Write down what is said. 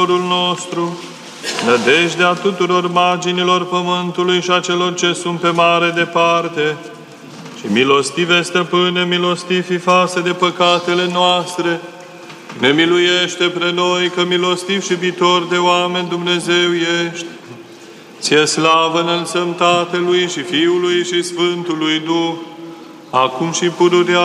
nostru, nădejdea tuturor marginilor pământului și a celor ce sunt pe mare departe, și milostive Stăpâne, milostiv fi față de păcatele noastre, ne miluiește pre noi, că milostiv și iubitor de oameni Dumnezeu ești. Ție slavă înălțăm Tatălui și Fiului și Sfântului Duh, acum și pururea